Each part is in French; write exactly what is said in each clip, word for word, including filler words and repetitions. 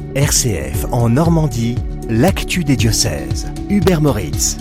R C F en Normandie, l'actu des diocèses. Hubert Moritz.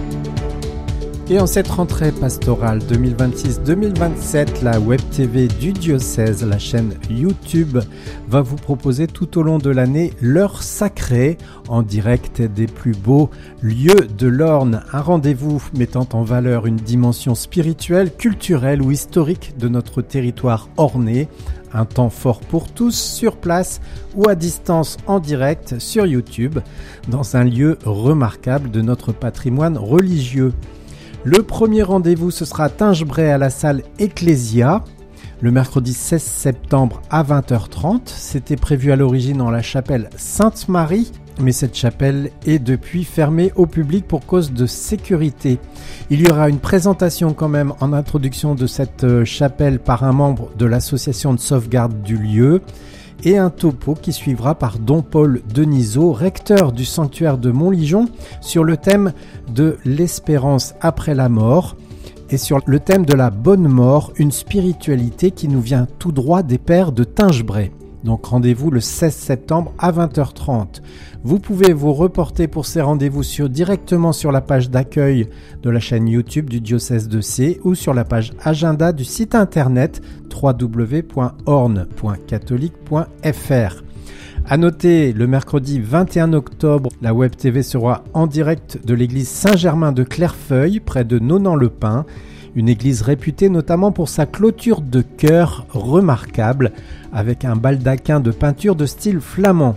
Et en cette rentrée pastorale deux mille vingt-six deux mille vingt-sept, la Web T V du diocèse, la chaîne YouTube, va vous proposer tout au long de l'année l'heure sacrée, en direct des plus beaux lieux de l'Orne. Un rendez-vous mettant en valeur une dimension spirituelle, culturelle ou historique de notre territoire ornais. Un temps fort pour tous, sur place ou à distance en direct sur YouTube, dans un lieu remarquable de notre patrimoine religieux. Le premier rendez-vous, ce sera à Tingebray à la salle Ecclesia, le mercredi seize septembre à vingt heures trente. C'était prévu à l'origine en la chapelle Sainte-Marie, mais cette chapelle est depuis fermée au public pour cause de sécurité. Il y aura une présentation quand même en introduction de cette chapelle par un membre de l'association de sauvegarde du lieu, et un topo qui suivra par Don Paul Denisot, recteur du sanctuaire de Montligeon, sur le thème de l'espérance après la mort et sur le thème de la bonne mort, une spiritualité qui nous vient tout droit des pères de Tingebray. Donc rendez-vous le seize septembre à vingt heures trente. Vous pouvez vous reporter pour ces rendez-vous sur, directement sur la page d'accueil de la chaîne YouTube du diocèse de Sées ou sur la page agenda du site internet w w w point orne point catholique point f r. À noter, le mercredi vingt et un octobre, la Web T V sera en direct de l'église Saint-Germain de Clairefeuille, près de Nonant-le-Pin. Une église réputée notamment pour sa clôture de chœur remarquable, avec un baldaquin de peinture de style flamand.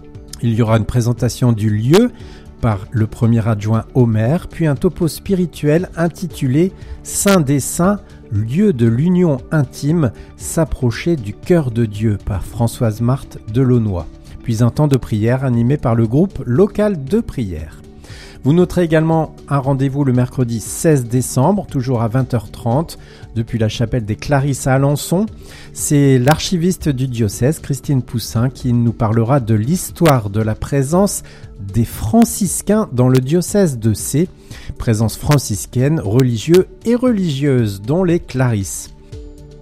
Il y aura une présentation du lieu par le premier adjoint au maire, puis un topo spirituel intitulé « Saint des Saints, lieu de l'union intime, s'approcher du cœur de Dieu » par Françoise Marthe Delaunoy, puis un temps de prière animé par le groupe local de prière. Vous noterez également un rendez-vous le mercredi seize décembre, toujours à vingt heures trente, depuis la chapelle des Clarisses à Alençon. C'est l'archiviste du diocèse, Christine Poussin, qui nous parlera de l'histoire de la présence des franciscains dans le diocèse de Sées, présence franciscaine, religieux et religieuse, dont les Clarisses.